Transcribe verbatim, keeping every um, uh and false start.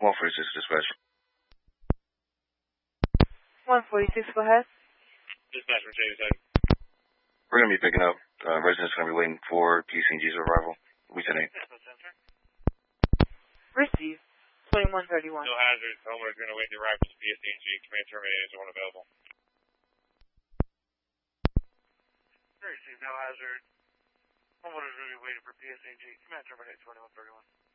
one forty-six dispatch. one forty-six, go ahead. Dispatch, Mercedes Second. We're going to be picking up. Uh, residents going to be waiting for P C and G's arrival. We ten eight. Receive. twenty-one thirty-one. No hazards. Homeowner is going to wait to arrive for the P S and G. Command terminated is one available. Receive. No hazard. Homeowner is going to be waiting for P S and G. Command terminated twenty-one thirty-one.